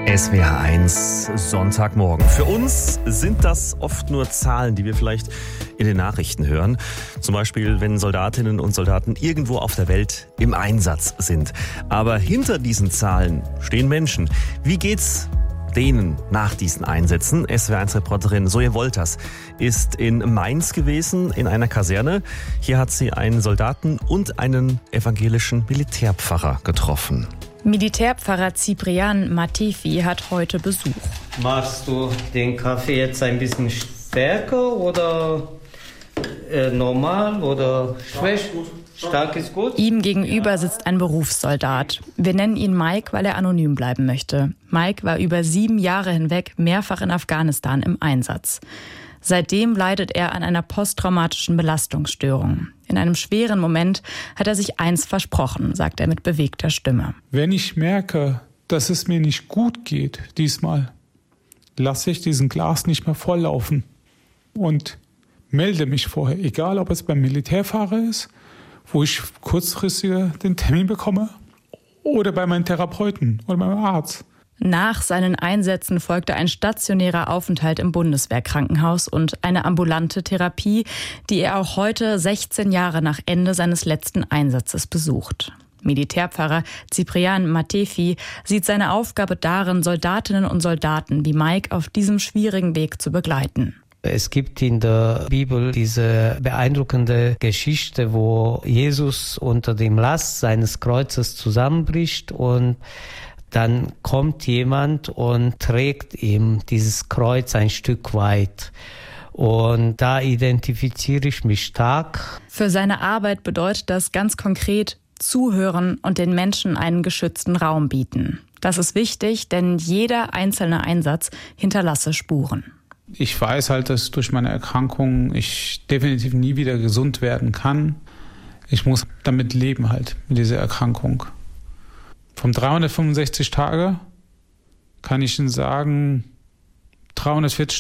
SWR 1 Sonntagmorgen. Für uns sind das oft nur Zahlen, die wir vielleicht in den Nachrichten hören. Zum Beispiel, wenn Soldatinnen und Soldaten irgendwo auf der Welt im Einsatz sind. Aber hinter diesen Zahlen stehen Menschen. Wie geht's denen nach diesen Einsätzen? SWR 1-Reporterin Zoe Wolters ist in Mainz gewesen, in einer Kaserne. Hier hat sie einen Soldaten und einen evangelischen Militärpfarrer getroffen. Militärpfarrer Cyprian Matefi hat heute Besuch. Machst du den Kaffee jetzt ein bisschen stärker oder normal oder schwach? Stark ist gut. Ihm gegenüber sitzt ein Berufssoldat. Wir nennen ihn Mike, weil er anonym bleiben möchte. Mike war über 7 Jahre hinweg mehrfach in Afghanistan im Einsatz. Seitdem leidet er an einer posttraumatischen Belastungsstörung. In einem schweren Moment hat er sich eins versprochen, sagt er mit bewegter Stimme. Wenn ich merke, dass es mir nicht gut geht diesmal, lasse ich diesen Glas nicht mehr volllaufen und melde mich vorher, egal ob es beim Militärfahrer ist, wo ich kurzfristig den Termin bekomme, oder bei meinem Therapeuten oder beim Arzt. Nach seinen Einsätzen folgte ein stationärer Aufenthalt im Bundeswehrkrankenhaus und eine ambulante Therapie, die er auch heute, 16 Jahre nach Ende seines letzten Einsatzes, besucht. Militärpfarrer Cyprian Matefi sieht seine Aufgabe darin, Soldatinnen und Soldaten wie Mike auf diesem schwierigen Weg zu begleiten. Es gibt in der Bibel diese beeindruckende Geschichte, wo Jesus unter dem Last seines Kreuzes zusammenbricht und dann kommt jemand und trägt ihm dieses Kreuz ein Stück weit. Und da identifiziere ich mich stark. Für seine Arbeit bedeutet das ganz konkret zuhören und den Menschen einen geschützten Raum bieten. Das ist wichtig, denn jeder einzelne Einsatz hinterlasse Spuren. Ich weiß halt, dass durch meine Erkrankung ich definitiv nie wieder gesund werden kann. Ich muss damit leben halt, mit dieser Erkrankung. Vom 365 Tage kann ich Ihnen sagen, 340